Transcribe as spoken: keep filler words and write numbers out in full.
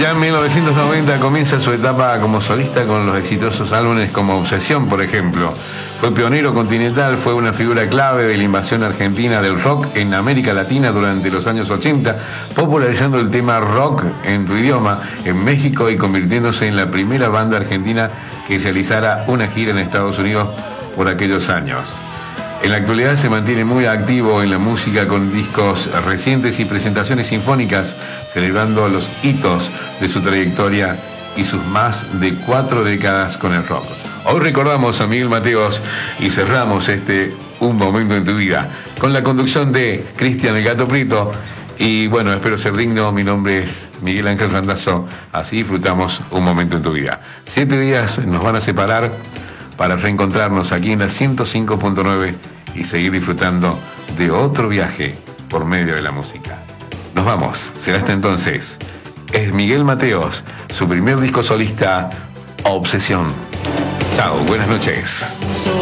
Ya en mil novecientos noventa comienza su etapa como solista con los exitosos álbumes como Obsesión, por ejemplo. Fue pionero continental, fue una figura clave de la invasión argentina del rock en América Latina durante los años ochenta, popularizando el tema rock en tu idioma en México y convirtiéndose en la primera banda argentina que realizara una gira en Estados Unidos por aquellos años. En la actualidad se mantiene muy activo en la música con discos recientes y presentaciones sinfónicas, celebrando los hitos de su trayectoria y sus más de cuatro décadas con el rock. Hoy recordamos a Miguel Mateos y cerramos este Un Momento en tu Vida con la conducción de Cristian El Gato Prieto. Y bueno, espero ser digno. Mi nombre es Miguel Ángel Randazzo. Así disfrutamos un momento en tu vida. Siete días nos van a separar para reencontrarnos aquí en la ciento cinco punto nueve y seguir disfrutando de otro viaje por medio de la música. Nos vamos, será hasta entonces. Es Miguel Mateos, su primer disco solista, Obsesión. Chao, buenas noches.